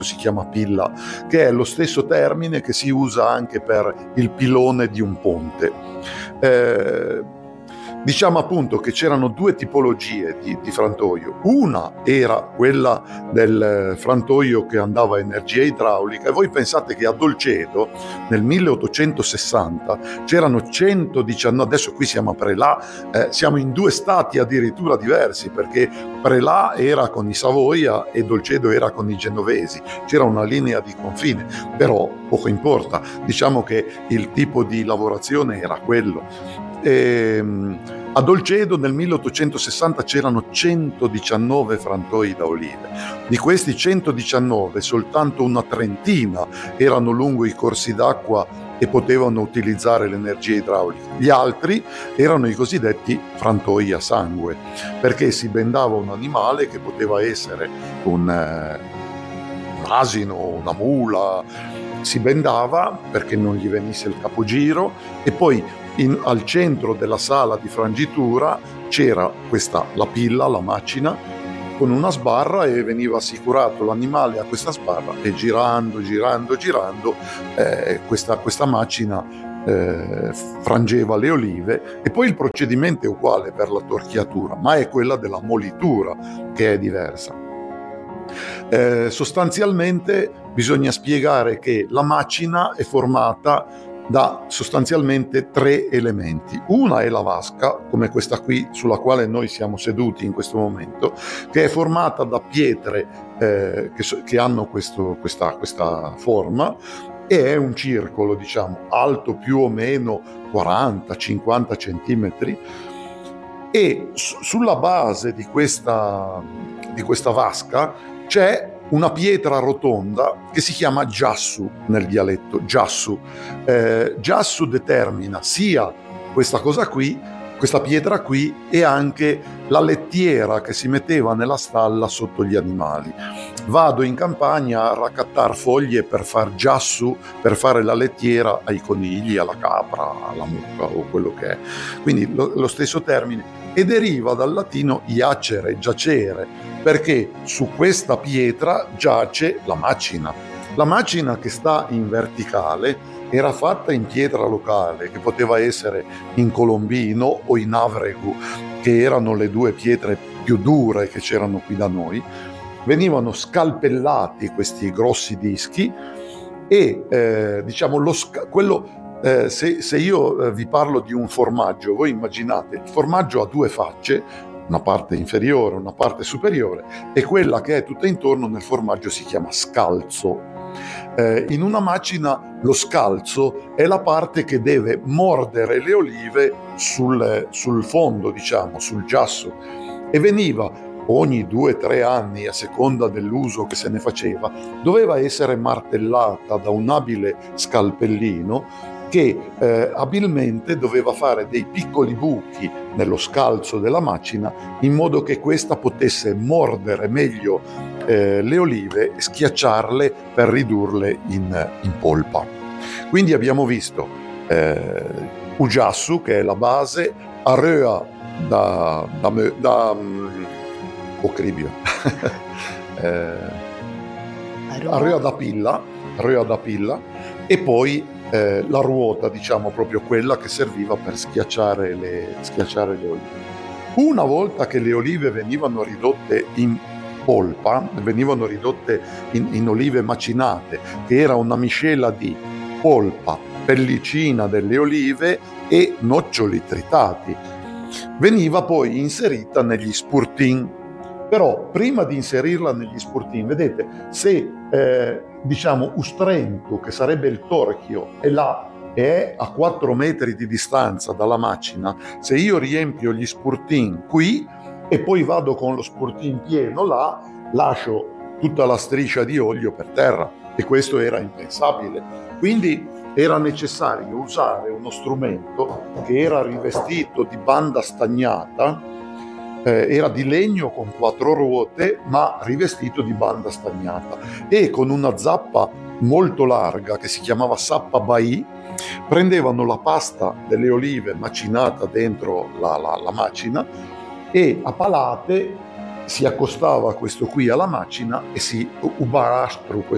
si chiama pilla, che è lo stesso termine che si usa anche per il pilone di un ponte. Diciamo appunto che c'erano due tipologie di frantoio. Una era quella del frantoio che andava a energia idraulica, e voi pensate che a Dolcedo nel 1860 c'erano 119, adesso qui siamo a Prelà, siamo in due stati addirittura diversi, perché Prelà era con i Savoia e Dolcedo era con i genovesi, c'era una linea di confine, però poco importa, diciamo che il tipo di lavorazione era quello. A Dolcedo nel 1860 c'erano 119 frantoi da olive. Di questi 119 soltanto una trentina erano lungo i corsi d'acqua e potevano utilizzare l'energia idraulica. Gli altri erano i cosiddetti frantoi a sangue, perché si bendava un animale che poteva essere un asino, una mula, si bendava perché non gli venisse il capogiro, e poi al centro della sala di frangitura c'era la pilla, la macina, con una sbarra, e veniva assicurato l'animale a questa sbarra, e girando questa macina frangeva le olive. E poi il procedimento è uguale per la torchiatura, ma è quella della molitura che è diversa. Sostanzialmente bisogna spiegare che la macina è formata da sostanzialmente tre elementi. Una è la vasca, come questa qui sulla quale noi siamo seduti in questo momento, che è formata da pietre che hanno questa forma, e è un circolo, diciamo, alto più o meno 40-50 centimetri, e sulla base di questa vasca c'è una pietra rotonda che si chiama giassu nel dialetto, giassu. Giassu determina sia questa cosa qui, questa pietra qui, e anche la lettiera che si metteva nella stalla sotto gli animali. Vado in campagna a raccattar foglie per far giassu, per fare la lettiera ai conigli, alla capra, alla mucca o quello che è. Quindi lo stesso termine, e deriva dal latino iacere, giacere, perché su questa pietra giace la macina. La macina, che sta in verticale, era fatta in pietra locale, che poteva essere in colombino o in avregu, che erano le due pietre più dure che c'erano qui da noi. Venivano scalpellati questi grossi dischi, e diciamo se io vi parlo di un formaggio, voi immaginate, il formaggio ha due facce, una parte inferiore, una parte superiore, e quella che è tutta intorno nel formaggio si chiama scalzo. In una macina lo scalzo è la parte che deve mordere le olive sul fondo, diciamo, sul giasso, e veniva ogni 2-3 anni, a seconda dell'uso che se ne faceva, doveva essere martellata da un abile scalpellino che abilmente doveva fare dei piccoli buchi nello scalzo della macina, in modo che questa potesse mordere meglio le olive e schiacciarle per ridurle in polpa. Quindi abbiamo visto Ujassu, che è la base, Aröa Ocribio, Aröa da pilla, e poi la ruota, diciamo, proprio quella che serviva per schiacciare le olive. Una volta che le olive venivano ridotte in polpa, venivano ridotte in olive macinate, che era una miscela di polpa, pellicina delle olive e noccioli tritati, veniva poi inserita negli spurtin. Però prima di inserirla negli spurtin, vedete, se diciamo Ustrentu, che sarebbe il torchio, è là, è a 4 metri di distanza dalla macina, se io riempio gli spurtin qui e poi vado con lo spurtin pieno là, lascio tutta la striscia di olio per terra, e questo era impensabile. Quindi era necessario usare uno strumento che era rivestito di banda stagnata, era di legno con 4 ruote, ma rivestito di banda stagnata, e con una zappa molto larga che si chiamava sappa bai, prendevano la pasta delle olive macinata dentro la macina, e a palate si accostava questo qui alla macina e si ubarastru,